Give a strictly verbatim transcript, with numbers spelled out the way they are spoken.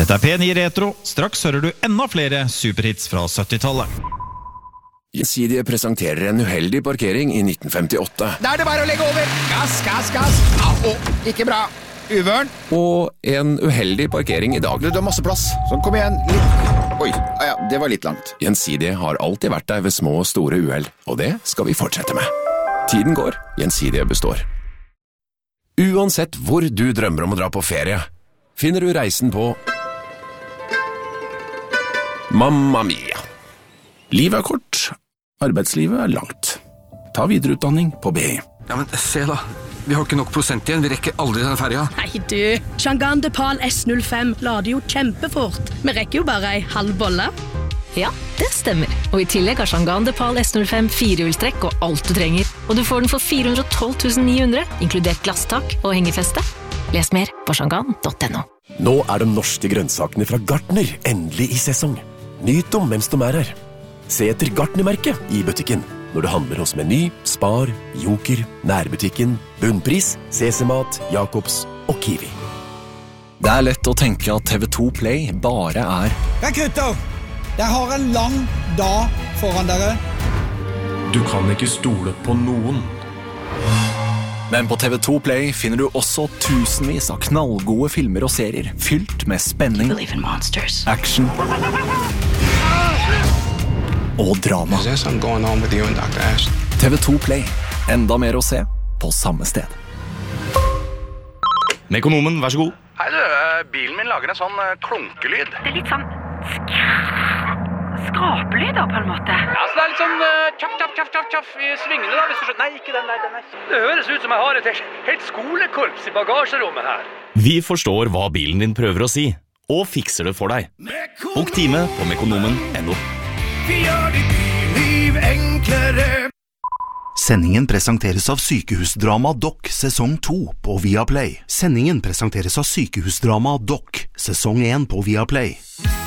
Dette er P ni Retro. Straks hører du enda flere superhits fra syttitallet. Gjensidige presenterer en uheldig parkering i nitten femtiåtte. Da er det bare å legge over. Gass, gass, gass. Au, ikke bra. Uvørn. Og en uheldig parkering i dag. Du, du har masse plass. Sånn, kom igjen. Litt. Oi, ja, det var litt langt. Gjensidige har alltid vært der ved små og store uheld, og det skal vi fortsette med. Tiden går, Gjensidige består. Uansett hvor du drømmer om å dra på ferie, finner du reisen på Mamma Mia. Livet er kort, arbeidslivet er langt. Ta videreutdanning på B I. Ja, men se da. Vi har ikke nok prosent igjen. Vi rekker aldri den ferja. Nei du, Changan de Pal S null fem lader jo kjempefort. Vi rekker jo bare ei halv bolle. Ja, det stemmer. Og i tillegg har Changan de Pal S null fem firehjulstrekk og alt du trenger. Og du får den for fire hundre og tolv tusen ni hundre, inkludert glasstak og hengefeste. Les mer på changan punktum no. Nå er de norske grønnsakene fra Gartner endelig i sesong. Nyt dem mens de er her. Se etter Gartner-merket i butikken når du handler hos Meny, Spar, Joker, Nærbutikken, Bunnpris, Sesemat, Jakobs og Kiwi. Det er lett å tenke at T V to Play bare er Rekrutter, jeg har en lang dag foran dere. Du kan ikke stole på noen. Men på T V to Play finner du også tusenvis av knallgode filmer og serier fylt med spenning, action og drama. T V to Play. Enda mer å se på samme sted. Mekonomen, vær så god. Hei du, bilen min lager en sånn klunkelyd. Det er litt sånn skrapelyder på en måte. Ja, så det er litt sånn uh, tjaff, tjaff, tjaff, tjaff, tjaff i svingene da, hvis du skjønner. Nei, ikke den der, den der. Det høres ut som jeg har et helt, helt skolekorps i bagasjerommet her. Vi forstår hva bilen din prøver å si, og fikser det for deg. Bok time på mekonomen punktum no. Vi gjør ditt liv enklere. Sendingen presenteres av Sykehusdrama Doc sesong to på Viaplay. Sendingen presenteres av Sykehusdrama Doc sesong én på Viaplay.